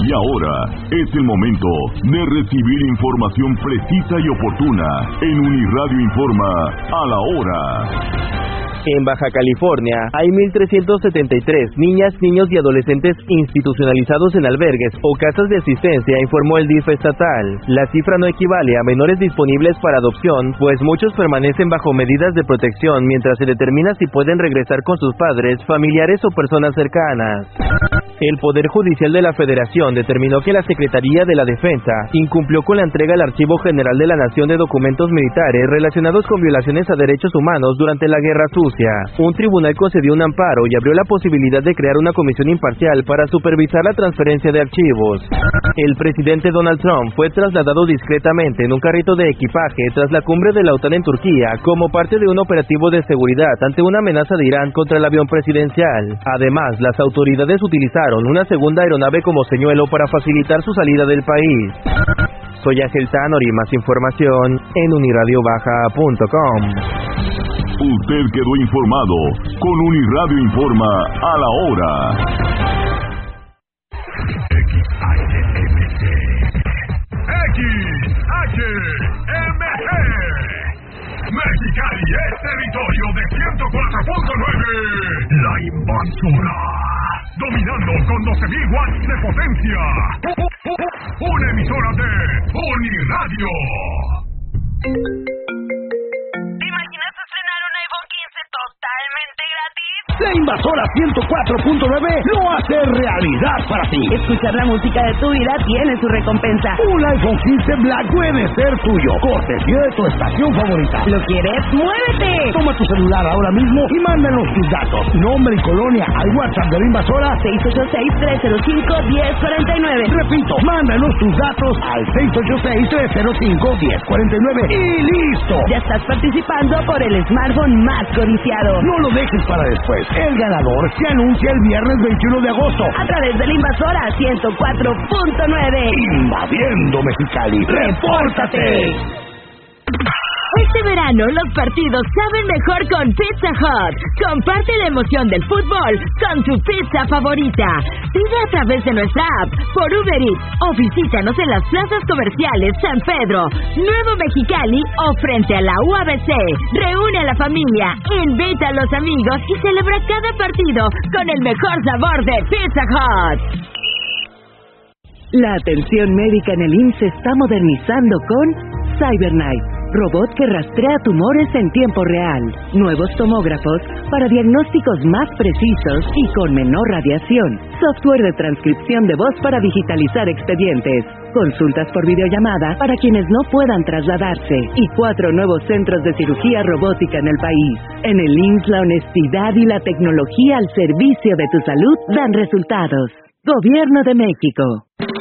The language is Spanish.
Y ahora es el momento de recibir información precisa y oportuna en Uniradio Informa a la hora. En Baja California hay 1,373 niñas, niños y adolescentes institucionalizados en albergues o casas de asistencia, informó el DIF estatal. La cifra no equivale a menores disponibles para adopción, pues muchos permanecen bajo medidas de protección mientras se determina si pueden regresar con sus padres, familiares o personas cercanas. El Poder Judicial de la Federación determinó que la Secretaría de la Defensa incumplió con la entrega al Archivo General de la Nación de documentos militares relacionados con violaciones a derechos humanos durante la Guerra Sucia. Un tribunal concedió un amparo y abrió la posibilidad de crear una comisión imparcial para supervisar la transferencia de archivos. El presidente Donald Trump fue trasladado discretamente en un carrito de equipaje tras la cumbre de la OTAN en Turquía como parte de un operativo de seguridad ante una amenaza de Irán contra el avión presidencial. Además, las autoridades utilizaron una segunda aeronave como señuelo para facilitar su salida del país. Soy Ángel Tanori, más información en uniradiobaja.com. Usted quedó informado con Uniradio Informa a la hora. XHMG Mexicali es territorio de 104.9. La Invasora, dominando con 12,000 watts de potencia. Una emisora de Uniradio. ¿Te imaginas estrenar un iPhone 15 totalmente gratis? La Invasora 104.9 lo hace realidad para ti. Escuchar la música de tu vida tiene su recompensa. Un iPhone 15 Black puede ser tuyo, cortesía de tu estación favorita. ¿Lo quieres? ¡Muévete! Toma tu celular ahora mismo y mándanos tus datos, nombre y colonia al WhatsApp de la Invasora 686-305-1049. Repito, mándanos tus datos al 686-305-1049 y listo. Ya estás participando por el smartphone más codiciado. No lo dejes para después. El ganador se anuncia el viernes 21 de agosto a través de la Invasora 104.9. Invadiendo Mexicali. ¡Repórtate! Este verano los partidos saben mejor con Pizza Hut. Comparte la emoción del fútbol con tu pizza favorita. Pide a través de nuestra app, por Uber Eats o visítanos en las plazas comerciales San Pedro, Nuevo Mexicali o frente a la UABC. Reúne a la familia, invita a los amigos y celebra cada partido con el mejor sabor de Pizza Hut. La atención médica en el IMSS se está modernizando con CyberKnife, robot que rastrea tumores en tiempo real, nuevos tomógrafos para diagnósticos más precisos y con menor radiación, software de transcripción de voz para digitalizar expedientes, consultas por videollamada para quienes no puedan trasladarse y 4 nuevos centros de cirugía robótica en el país. En el IMSS la honestidad y la tecnología al servicio de tu salud dan resultados. Gobierno de México.